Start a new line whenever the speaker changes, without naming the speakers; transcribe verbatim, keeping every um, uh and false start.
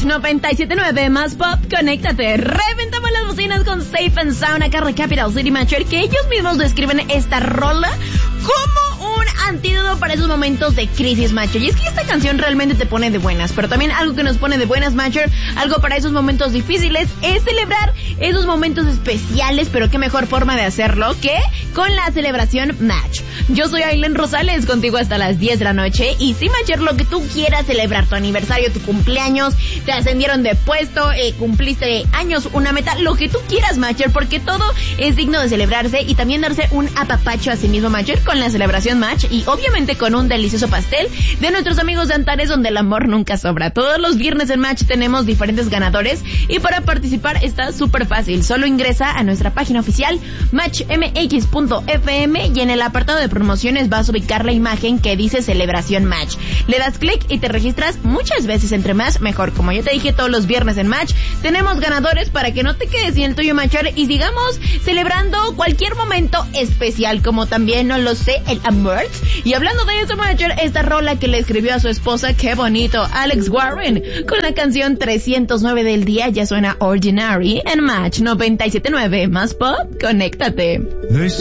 noventa y siete punto nueve más pop, conéctate. Reventamos las bocinas con Safe and Sound acá en Capital City Matcher, que ellos mismos describen esta rola como un antídoto para esos momentos de crisis, Matcher. Y es que esta canción realmente te pone de buenas, pero también algo que nos pone de buenas, Matcher, algo para esos momentos difíciles, es celebrar esos momentos especiales, pero qué mejor forma de hacerlo que con la celebración Match. Yo soy Aileen Rosales, contigo hasta las diez de la noche, y sí, Matcher, lo que tú quieras celebrar, tu aniversario, tu cumpleaños, te ascendieron de puesto, eh, cumpliste años, una meta, lo que tú quieras, Matcher, porque todo es digno de celebrarse y también darse un apapacho a sí mismo, Matcher, con la celebración Match y obviamente con un delicioso pastel de nuestros amigos de Antares, donde el amor nunca sobra. Todos los viernes en Match tenemos diferentes ganadores y para participar está súper fácil. Solo ingresa a nuestra página oficial match m x punto f m y en el apartado de promociones vas a ubicar la imagen que dice celebración Match. Le das clic y te registras muchas veces, entre más mejor. Como ya te dije, todos los viernes en Match tenemos ganadores para que no te quedes sin el tuyo, Matcher, y sigamos celebrando cualquier momento especial, como también, no lo sé, el amor. Y hablando de eso, Matcher, esta rola que le escribió a su esposa, qué bonito, Alex Warren, con la canción trescientos nueve del día, ya suena Ordinary en Match noventa y siete punto nueve más pop, conéctate.